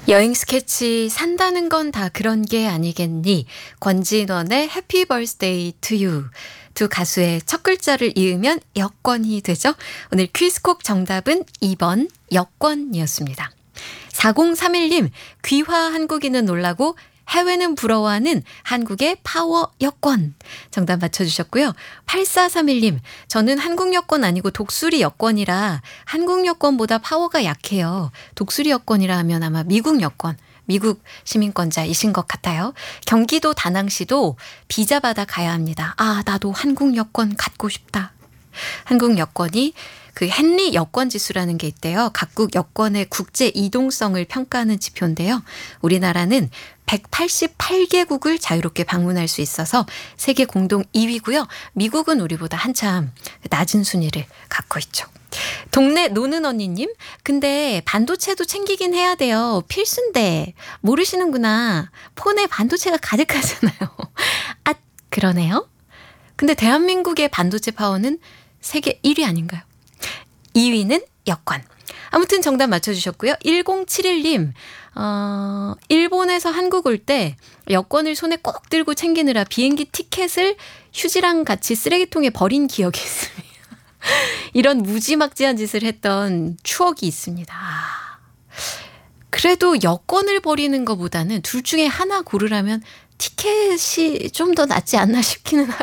여행 스케치 산다는 건 다 그런 게 아니겠니? 권진원의 해피 벌스데이 투 유. 두 가수의 첫 글자를 이으면 여권이 되죠. 오늘 퀴즈콕 정답은 2번 여권이었습니다. 4031님, 귀화 한국인은 놀라고 해외는 부러워하는 한국의 파워 여권. 정답 맞춰주셨고요. 8431님, 저는 한국 여권 아니고 독수리 여권이라 한국 여권보다 파워가 약해요. 독수리 여권이라 하면 아마 미국 여권, 미국 시민권자이신 것 같아요. 경기도 다낭시도 비자 받아 가야 합니다. 아, 나도 한국 여권 갖고 싶다. 한국 여권이 그 헨리 여권 지수라는 게 있대요. 각국 여권의 국제 이동성을 평가하는 지표인데요. 우리나라는 188개국을 자유롭게 방문할 수 있어서 세계 공동 2위고요. 미국은 우리보다 한참 낮은 순위를 갖고 있죠. 동네 노는 언니님, 근데 반도체도 챙기긴 해야 돼요. 필수인데 모르시는구나. 폰에 반도체가 가득하잖아요. 아, 그러네요. 근데 대한민국의 반도체 파워는 세계 1위 아닌가요? 2위는 여권. 아무튼 정답 맞춰주셨고요. 1071님, 일본에서 한국 올 때 여권을 손에 꼭 들고 챙기느라 비행기 티켓을 휴지랑 같이 쓰레기통에 버린 기억이 있습니다. 이런 무지막지한 짓을 했던 추억이 있습니다. 그래도 여권을 버리는 것보다는 둘 중에 하나 고르라면 티켓이 좀 더 낫지 않나 싶기는